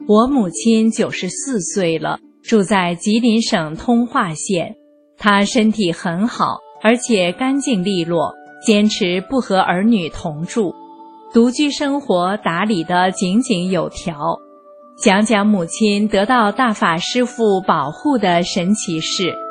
我母亲94岁了，住在吉林省通化县。她身体很好，而且干净利落，坚持不和儿女同住，独居生活打理得井井有条。讲讲母亲得到大法师父保护的神奇事。